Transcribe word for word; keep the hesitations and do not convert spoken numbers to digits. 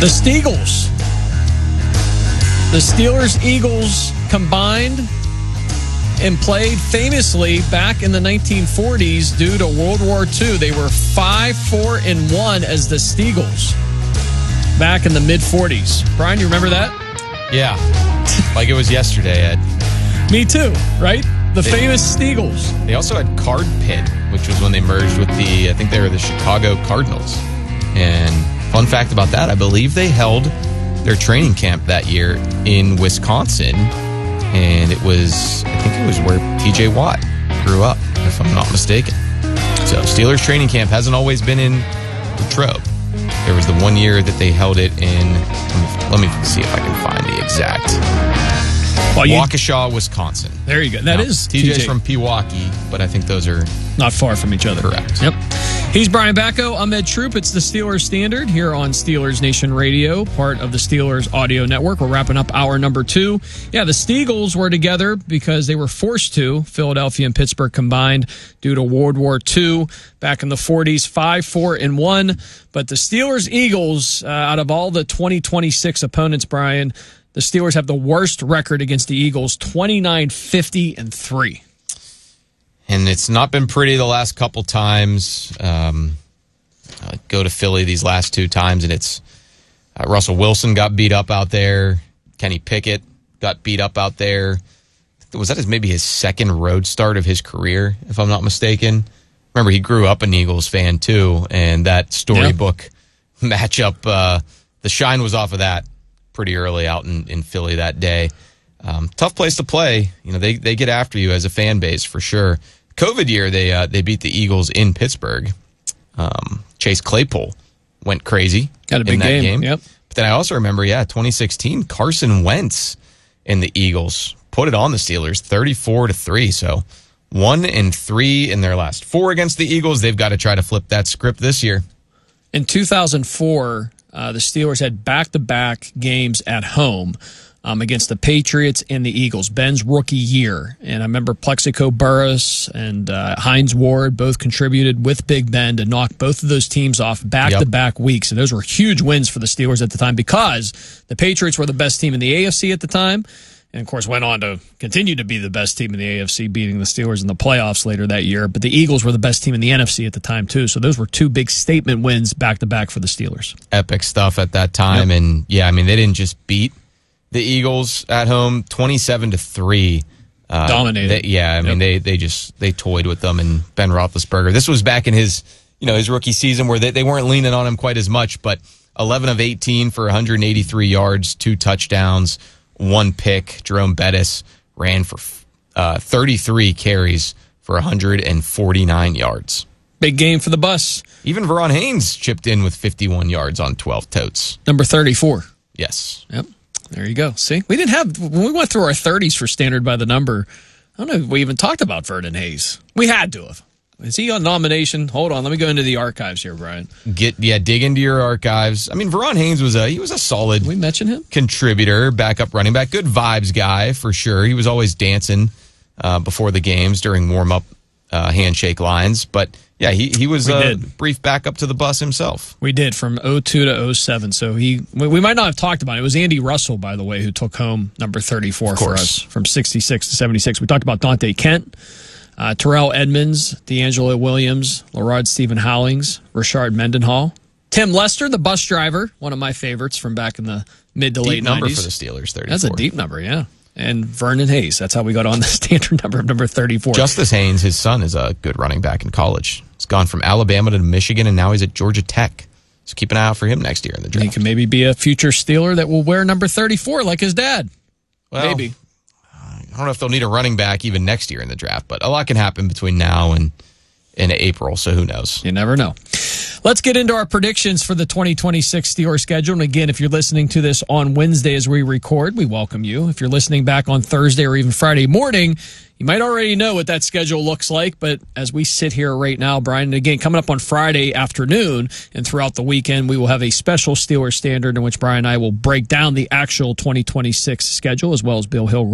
The Steagles. The Steelers-Eagles combined and played famously back in the nineteen forties due to World War Two. They were five, four, and one as the Steagles back in the mid-forties. Brian, you remember that? Yeah. Like it was yesterday, Ed. Me too, right? The They- famous Steagles. They also had Card Pit, which was when they merged with the, I think they were the Chicago Cardinals. And fun fact about that, I believe they held their training camp that year in Wisconsin. And it was, I think it was where T J Watt grew up, if I'm not mistaken. So Steelers training camp hasn't always been in Latrobe. There was the one year that they held it in, let me, let me see if I can find the exact. Well, you, Waukesha, Wisconsin. there you go. That Now, is T J's T J. from Pewaukee, but I think those are Not far from each other. correct. Yep. He's Brian Bacco. I'm Ed Troop. It's the Steelers Standard here on Steelers Nation Radio, part of the Steelers Audio Network. We're wrapping up hour number two. Yeah, the Steagles were together because they were forced to. Philadelphia and Pittsburgh combined due to World War Two back in the forties, five, four, and one. But the Steelers-Eagles, uh, out of all the twenty twenty-six opponents, Brian, the Steelers have the worst record against the Eagles, twenty-nine, fifty, and three. And it's not been pretty the last couple times. Um, I go to Philly these last two times, and it's uh, Russell Wilson got beat up out there. Kenny Pickett got beat up out there. Was that his, maybe his second road start of his career, if I'm not mistaken? Remember, he grew up an Eagles fan, too, and that storybook yeah. matchup, uh, the shine was off of that pretty early out in, in Philly that day. Um, tough place to play. You know, they they get after you as a fan base for sure. COVID year, they uh, they beat the Eagles in Pittsburgh. Um, Chase Claypool went crazy Got a big in that game. game. Yep. But then I also remember, yeah, twenty sixteen, Carson Wentz in the Eagles put it on the Steelers, thirty-four to three. So one and three in their last four against the Eagles. They've got to try to flip that script this year. In two thousand four, uh, the Steelers had back-to-back games at home um, against the Patriots and the Eagles, Ben's rookie year. And I remember Plexico Burress and uh, Hines Ward both contributed with Big Ben to knock both of those teams off back-to-back yep. weeks. And those were huge wins for the Steelers at the time because the Patriots were the best team in the A F C at the time. And, of course, went on to continue to be the best team in the A F C, beating the Steelers in the playoffs later that year. But the Eagles were the best team in the N F C at the time, too. So those were two big statement wins back-to-back for the Steelers. Epic stuff at that time. Yep. And, yeah, I mean, they didn't just beat the Eagles at home, twenty-seven to three. Uh, Dominated. They, yeah, I mean, yep. they they just they toyed with them and Ben Roethlisberger. This was back in his, you know, his rookie season where they, they weren't leaning on him quite as much, but eleven of eighteen for one hundred eighty-three yards, two touchdowns. One pick. Jerome Bettis ran for uh, thirty-three carries for one hundred forty-nine yards. Big game for the bus. Even Veron Haynes chipped in with fifty-one yards on twelve totes. Number thirty-four. Yes. Yep. There you go. See, we didn't have, when we went through our thirties for standard by the number, I don't know if we even talked about Vernon Hayes. We had to have. Is he on nomination? Hold on, let me go into the archives here, Brian. Get yeah, dig into your archives. I mean, Veron Haynes was a he was a solid Did we mention him? contributor, backup running back, good vibes guy for sure. He was always dancing uh, before the games during warm up uh, handshake lines. But yeah, he he was We a did. brief backup to the bus himself. We did from oh two to oh seven. So he, we we might not have talked about it. It was Andy Russell, by the way, who took home number thirty-four Of for course. us from sixty-six to seventy-six. We talked about Dante Kent. Uh, Terrell Edmonds, D'Angelo Williams, Larard Stephen Howlings, Rashard Mendenhall, Tim Lester, the bus driver, one of my favorites from back in the mid to Deep late number nineties. for the Steelers, thirty-four. That's a deep number, yeah. And Vernon Hayes. That's how we got on the standard number of number thirty-four. Justice Haynes, his son, is a good running back in college. He's gone from Alabama to Michigan, and now he's at Georgia Tech. So keep an eye out for him next year in the draft. He can maybe be a future Steeler that will wear number thirty-four like his dad. Well, maybe. I don't know if they'll need a running back even next year in the draft, but a lot can happen between now and in April, so who knows? You never know. Let's get into our predictions for the twenty twenty-six Steelers schedule. And again, if you're listening to this on Wednesday as we record, we welcome you. If you're listening back on Thursday or even Friday morning, you might already know what that schedule looks like. But as we sit here right now, Brian, and again, coming up on Friday afternoon and throughout the weekend, we will have a special Steelers Standard in which Brian and I will break down the actual twenty twenty-six schedule as well as Bill Hill